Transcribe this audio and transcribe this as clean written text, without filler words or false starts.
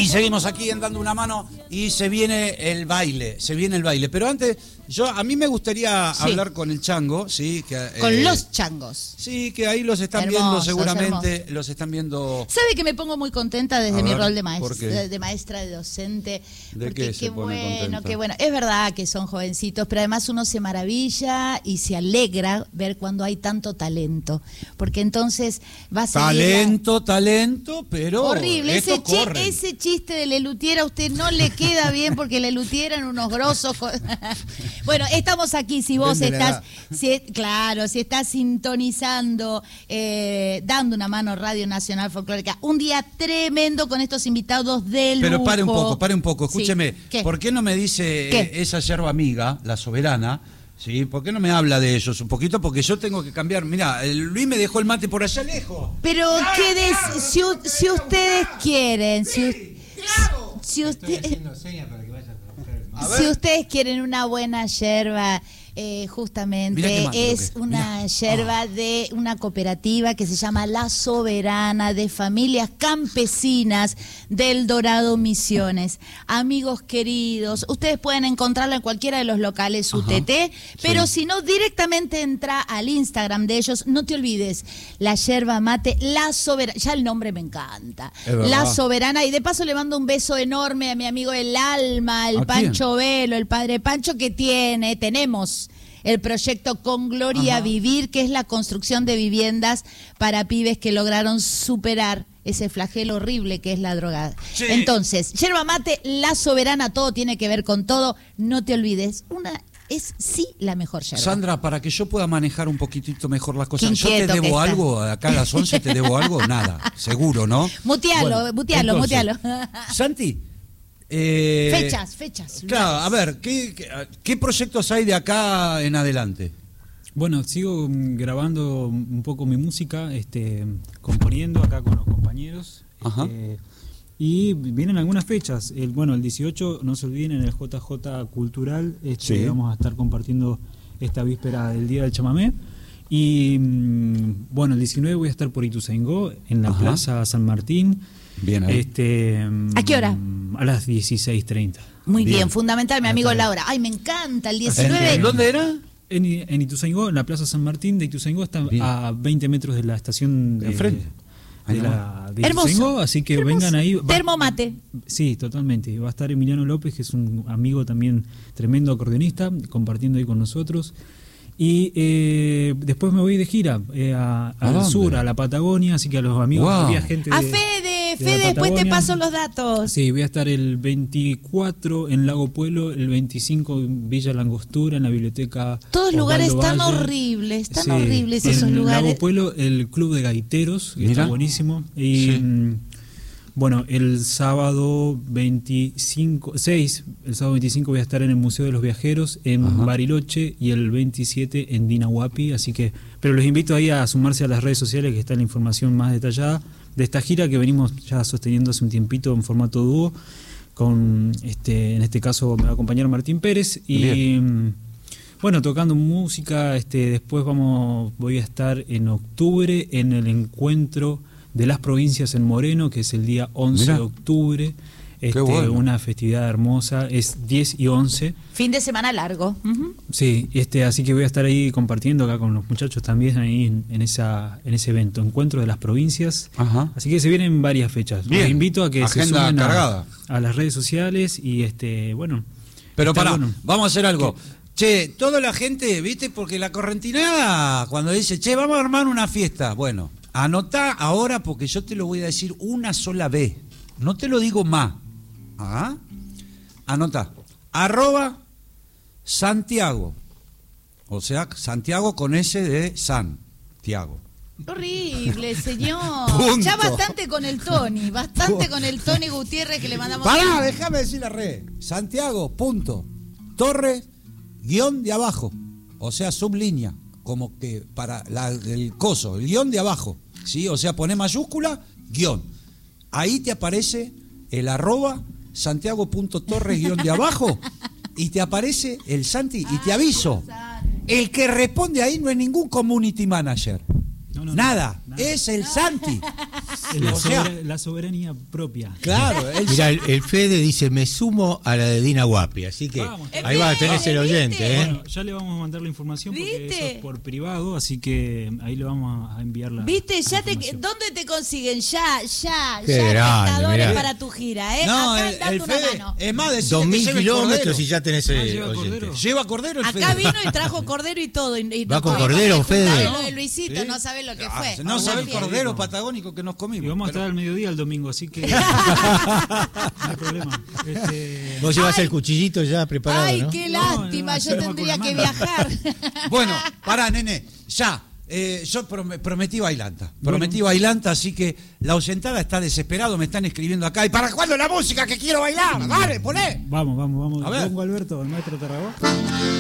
Y seguimos aquí en Dando una Mano y se viene el baile, Pero antes, a mí me gustaría hablar con el Chango, ¿sí? Con los changos. Sí, que ahí los están viendo seguramente, los están viendo. ¿Sabe que me pongo muy contenta desde mi rol de maestra, de docente? ¿De qué se pone contenta? Qué bueno. Es verdad que son jovencitos, pero además uno se maravilla y se alegra ver cuando hay tanto talento. Porque entonces va a ser... Talento, pero... Horrible, ese chiste de Lelutier a usted no le queda bien porque Lelutier eran unos grosos. Bueno, estamos aquí, si vos estás... Si estás sintonizando, Dando una Mano, Radio Nacional Folclórica, un día tremendo con estos invitados de lujo. Pero pare un poco, escúcheme. Sí. ¿Por qué no me dice esa yerba amiga, la soberana? ¿Sí? ¿Por qué no me habla de ellos un poquito? Porque yo tengo que cambiar. Mirá, Luis me dejó el mate por allá lejos. Pero si ustedes quieren, si ustedes quieren una buena yerba, justamente es una yerba de una cooperativa que se llama La Soberana, de familias campesinas del Dorado Misiones. Amigos queridos, ustedes pueden encontrarla en cualquiera de los locales UTT, pero si no, directamente entra al Instagram de ellos. No te olvides, la yerba mate, La Soberana, ya el nombre me encanta, La Soberana, y de paso le mando un beso enorme a mi amigo El Alma, el Pancho Velo, el padre Pancho, que tenemos el proyecto Con Gloria Vivir, que es la construcción de viviendas para pibes que lograron superar ese flagelo horrible que es la droga. Sí. Entonces, yerba mate, La Soberana, todo tiene que ver con todo. No te olvides, es la mejor yerba. Sandra, para que yo pueda manejar un poquitito mejor las cosas, ¿yo te debo algo? Acá a las 11 te debo algo, nada, seguro, ¿no? Mutealo. Santi. Fechas. Claro, a ver, ¿qué proyectos hay de acá en adelante? Bueno, sigo grabando un poco mi música, componiendo acá con los compañeros. Y vienen algunas fechas. El 18, no se olviden, en el JJ Cultural vamos a estar compartiendo esta víspera del Día del Chamamé. Y el 19 voy a estar por Ituzaingó, en la Plaza San Martín. Bien ahí. ¿A qué hora? A las 16:30. Muy bien, fundamental, mi amigo Laura. Ay, me encanta, el 19. ¿En dónde era? En Ituzaingó, en la Plaza San Martín de Ituzaingó, está a 20 metros de la estación de Ituzaingó, así que vengan ahí. Termomate. Sí, totalmente. Va a estar Emiliano López, que es un amigo también, tremendo acordeonista, compartiendo ahí con nosotros. Y después me voy de gira al sur, a la Patagonia, así que a los amigos, había gente a Fede, después te paso los datos. Sí, voy a estar el 24 en Lago Puelo, el 25 en Villa Langostura, en la biblioteca. Todos lugares tan horribles, esos lugares. En Lago Puelo, el Club de Gaiteros, que está buenísimo. Y el sábado 25 voy a estar en el Museo de los Viajeros en Bariloche, y el 27 en Dinahuapi, así que, pero los invito ahí a sumarse a las redes sociales, que está la información más detallada de esta gira que venimos ya sosteniendo hace un tiempito en formato dúo, con en este caso me va a acompañar Martín Pérez y tocando música. Después voy a estar en octubre en el encuentro de las provincias en Moreno, que es el día 11 de octubre. Una festividad hermosa, es 10 y 11. Fin de semana largo. Sí, así que voy a estar ahí compartiendo acá con los muchachos también ahí en ese evento, Encuentro de las Provincias. Así que se vienen varias fechas. Los invito a que se sumen a las redes sociales y Pero vamos a hacer algo. Che, toda la gente, ¿viste? Porque la correntinada, cuando dice, vamos a armar una fiesta, anotá ahora, porque yo te lo voy a decir una sola vez. No te lo digo más. Anotá. @Santiago. O sea, Santiago con S de Santiago. Horrible, señor. Ya bastante con el Tony Gutiérrez, que le mandamos. Pará, déjame decir la red. Santiago, Torre, guión de abajo. O sea, sublínea. Como que para el coso, el guión de abajo. ¿Sí? O sea, poné mayúscula, guión. Ahí te aparece el @Santiago.Torres guión de abajo, y te aparece el Santi, y te aviso, el que responde ahí no es ningún community manager. Nada, es el Santi. La soberanía propia. Claro. Mira, el Fede dice, me sumo a la de Dina Guapi, así que vamos, ahí va a tener el oyente. Bueno, ya le vamos a mandar la información porque eso es por privado, así que ahí le vamos a enviar la ¿Dónde te consiguen? Ya, grande, espectadores para tu gira, No, acá el Fede, es más, 2000 kilómetros y ya tenés oyente. Lleva cordero el Fede. Acá vino y trajo cordero y todo. Y ¿Va con cordero, Fede? Luisito, no sabe lo que fue. No sabe el cordero patagónico que nos comimos. Y vamos a estar al mediodía el domingo, así que no hay problema. Vos llevas el cuchillito ya preparado, Ay, ¿no? qué lástima, yo tendría que viajar. Bueno, pará, nene, ya. Yo prometí bailanta. Prometí bailanta, así que la oyentada está desesperado, me están escribiendo acá. ¿Y para cuándo la música que quiero bailar? Dale, poné. Vamos. A ver. Pongo Alberto, el maestro Tarragó.